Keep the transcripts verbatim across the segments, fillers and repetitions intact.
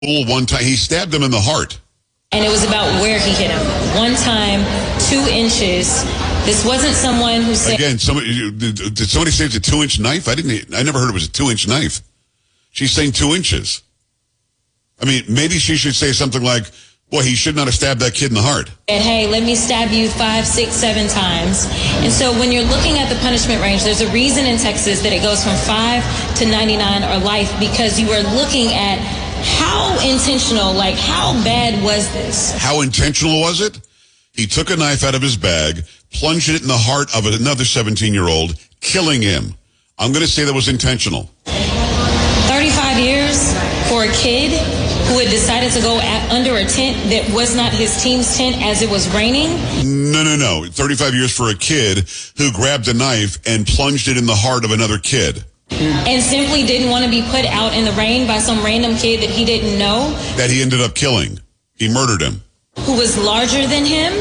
One time, he stabbed him in the heart. And it was about where he hit him. One time, two inches. This wasn't someone who said... Again, somebody, did, did somebody say it's a two-inch knife? I didn't. I never heard it was a two-inch knife. She's saying two inches. I mean, maybe she should say something like, boy, he should not have stabbed that kid in the heart. And hey, let me stab you five, six, seven times. And so when you're looking at the punishment range, there's a reason in Texas that it goes from five to ninety-nine or life, because you are looking at how intentional, like how bad was this? How intentional was it? He took a knife out of his bag, plunged it in the heart of another seventeen-year-old, killing him. I'm going to say that was intentional. thirty-five years for a kid who had decided to go at, under a tent that was not his team's tent as it was raining? No, no, no. thirty-five years for a kid who grabbed a knife and plunged it in the heart of another kid. And simply didn't want to be put out in the rain by some random kid that he didn't know. That he ended up killing. He murdered him. Who was larger than him.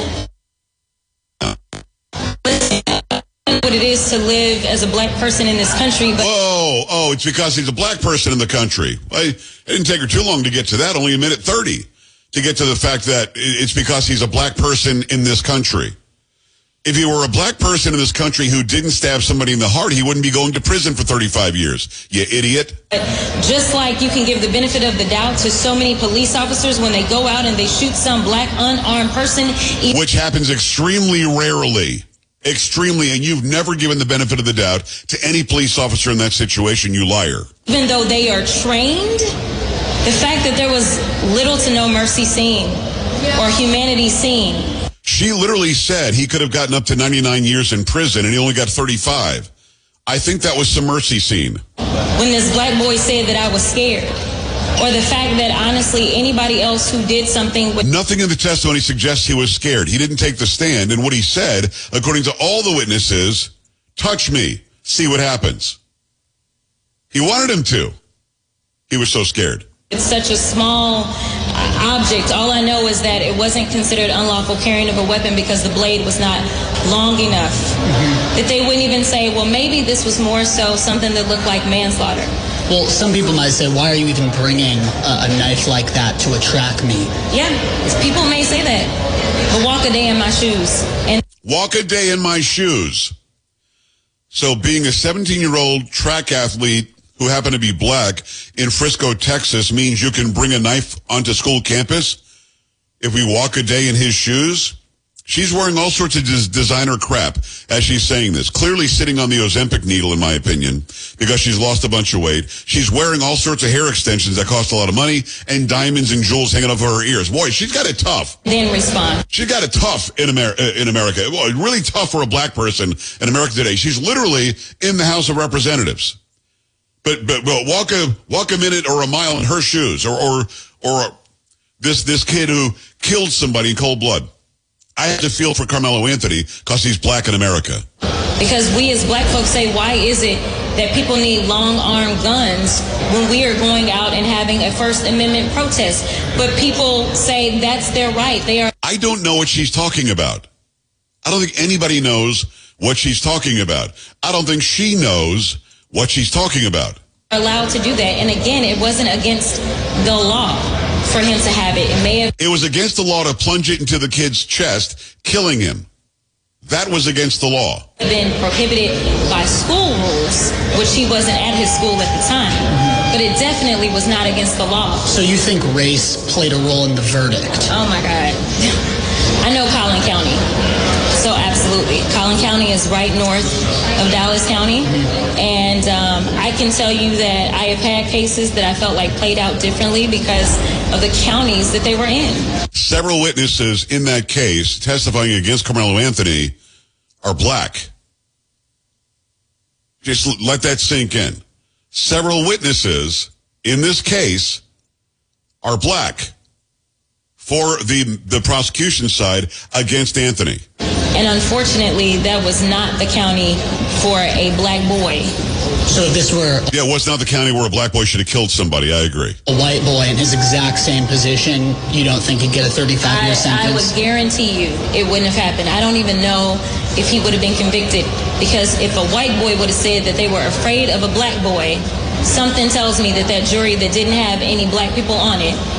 What it is to live as a black person in this country. But oh, oh, it's because he's a black person in the country. Well, it didn't take her too long to get to that, only a minute thirty, to get to the fact that it's because he's a black person in this country. If he were a black person in this country who didn't stab somebody in the heart, he wouldn't be going to prison for thirty-five years. You idiot. Just like you can give the benefit of the doubt to so many police officers when they go out and they shoot some black unarmed person. Which happens extremely rarely. Extremely, and you've never given the benefit of the doubt to any police officer in that situation, you liar. Even though they are trained, the fact that there was little to no mercy seen or humanity seen. She literally said he could have gotten up to ninety-nine years in prison and he only got thirty-five. I think that was some mercy seen. When this black boy said that I was scared, or the fact that honestly anybody else who did something with... Nothing in the testimony suggests he was scared. He didn't take the stand, and what he said, according to all the witnesses, touch me, see what happens. He wanted him to. He was so scared. It's such a small object. All I know is that it wasn't considered unlawful carrying of a weapon because the blade was not long enough. Mm-hmm. That they wouldn't even say, well, maybe this was more so something that looked like manslaughter. Well, some people might say, why are you even bringing a, a knife like that to a track meet? Yeah, people may say that. But walk a day in my shoes. And walk a day in my shoes. So being a seventeen-year-old track athlete who happened to be black in Frisco, Texas, means you can bring a knife onto school campus if we walk a day in his shoes? She's wearing all sorts of des- designer crap as she's saying this. Clearly sitting on the Ozempic needle, in my opinion, because she's lost a bunch of weight. She's wearing all sorts of hair extensions that cost a lot of money and diamonds and jewels hanging off her ears. Boy, she's got it tough. Then respond. She's got it tough in, Amer- in America. Well, really tough for a black person in America today. She's literally in the House of Representatives. But but well, walk a walk a minute or a mile in her shoes, or or or this this kid who killed somebody in cold blood. I have to feel for Carmelo Anthony because he's black in America. Because we as black folks say, why is it that people need long-armed guns when we are going out and having a First Amendment protest? But people say that's their right. They are. I don't know what she's talking about. I don't think anybody knows what she's talking about. I don't think she knows what she's talking about. Allowed to do that. And again, it wasn't against the law for him to have it. It may have... It was against the law to plunge it into the kid's chest, killing him. That was against the law. Been prohibited by school rules, which he wasn't at his school at the time. Mm-hmm. But it definitely was not against the law. So you think race played a role in the verdict? Oh my God. I know Collin County. So absolutely. Collin County is right north of Dallas County. Mm-hmm. And um, I can tell you that I have had cases that I felt like played out differently because of the counties that they were in. Several witnesses in that case testifying against Carmelo Anthony are black. Just let that sink in. Several witnesses in this case are black for the the prosecution side against Anthony. And unfortunately, that was not the county for a black boy. So if this were... Yeah, it was not the county where a black boy should have killed somebody, I agree. A white boy in his exact same position, you don't think he'd get a thirty-five year sentence? I would guarantee you it wouldn't have happened. I don't even know if he would have been convicted, because if a white boy would have said that they were afraid of a black boy, something tells me that that jury that didn't have any black people on it